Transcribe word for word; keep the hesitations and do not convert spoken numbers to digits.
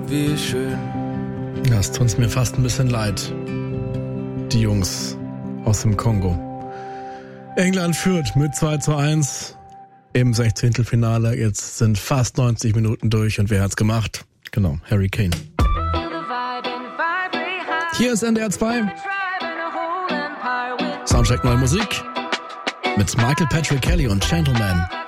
irgendwie schön. Das tut mir fast ein bisschen leid. Die Jungs aus dem Kongo. England führt mit zwei zu eins im Sechzehntelfinale. Jetzt sind fast neunzig Minuten durch und wer hat's gemacht? Genau, Harry Kane. Hier ist N D R zwei. Soundcheck neue Musik mit Michael Patrick Kelly und Gentleman.